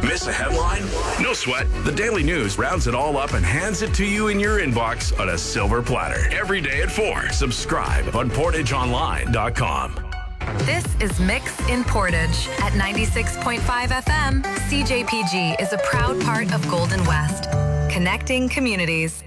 Miss a headline? No sweat. The Daily News rounds it all up and hands it to you in your inbox on a silver platter. Every day at 4. Subscribe on PortageOnline.com. This is Mix in Portage at 96.5 FM. CJPG is a proud part of Golden West, connecting communities.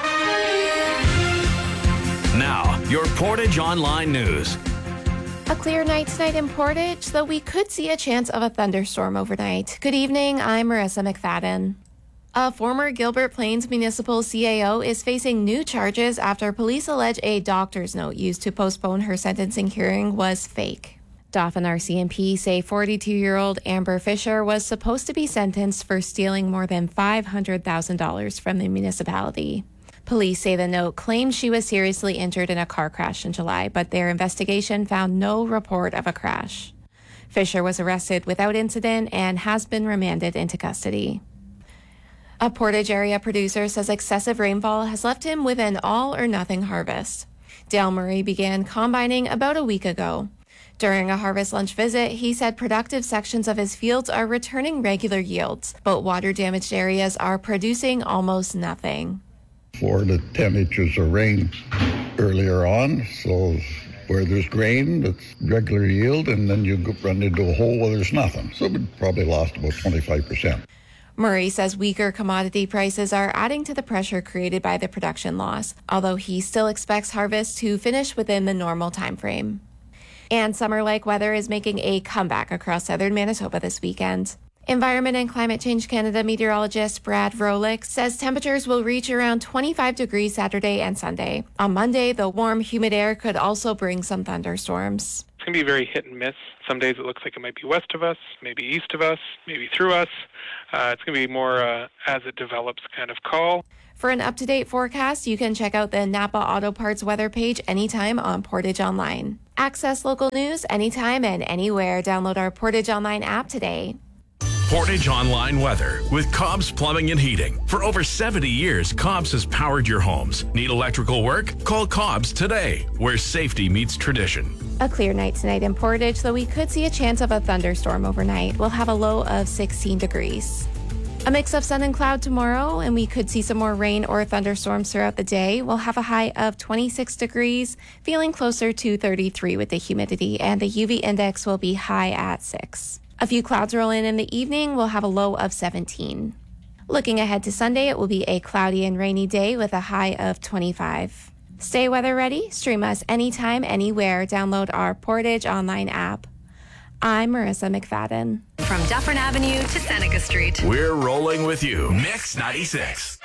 Now, your Portage Online News. A clear night tonight in Portage, though we could see a chance of a thunderstorm overnight. Good evening, I'm Marissa McFadden. A former Gilbert Plains Municipal CAO is facing new charges after police allege a doctor's note used to postpone her sentencing hearing was fake. Dauphin RCMP say 42-year-old Amber Fisher was supposed to be sentenced for stealing more than $500,000 from the municipality. Police say the note claimed she was seriously injured in a car crash in July, but their investigation found no report of a crash. Fisher was arrested without incident and has been remanded into custody. A Portage area producer says excessive rainfall has left him with an all-or-nothing harvest. Dale Murray began combining about a week ago. During a harvest lunch visit, he said productive sections of his fields are returning regular yields, but water-damaged areas are producing almost nothing. 4 to 10 inches of rain earlier on, so where there's grain, it's regular yield, and then you run into a hole where there's nothing. So we probably lost about 25%. Murray says weaker commodity prices are adding to the pressure created by the production loss, although he still expects harvest to finish within the normal time frame. And summer-like weather is making a comeback across southern Manitoba this weekend. Environment and Climate Change Canada meteorologist Brad Vrolik says temperatures will reach around 25 degrees Saturday and Sunday. On Monday, the warm, humid air could also bring some thunderstorms. It's going to be very hit and miss. Some days it looks like it might be west of us, maybe east of us, maybe through us. It's going to be more as it develops kind of call. For an up-to-date forecast, you can check out the Napa Auto Parts weather page anytime on Portage Online. Access local news anytime and anywhere. Download our Portage Online app today. Portage Online Weather with Cobb's Plumbing and Heating. For over 70 years, Cobb's has powered your homes. Need electrical work? Call Cobb's today, where safety meets tradition. A clear night tonight in Portage, though we could see a chance of a thunderstorm overnight. We'll have a low of 16 degrees. A mix of sun and cloud tomorrow, and we could see some more rain or thunderstorms throughout the day. We'll have a high of 26 degrees, feeling closer to 33 with the humidity, and the UV index will be high at 6. A few clouds roll in the evening. We'll have a low of 17. Looking ahead to Sunday, it will be a cloudy and rainy day with a high of 25. Stay weather ready. Stream us anytime, anywhere. Download our Portage Online app. I'm Marissa McFadden. From Dufferin Avenue to Seneca Street. We're rolling with you. Mix 96.